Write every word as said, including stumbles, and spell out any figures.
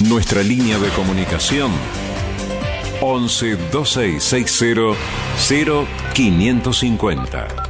Nuestra línea de comunicación once, veintiséis sesenta, cero quinientos cincuenta.